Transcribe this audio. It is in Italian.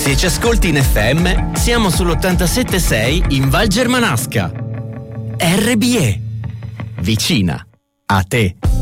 Se ci ascolti in FM, siamo sull'87.6 in Val Germanasca. RBE. Vicina a te.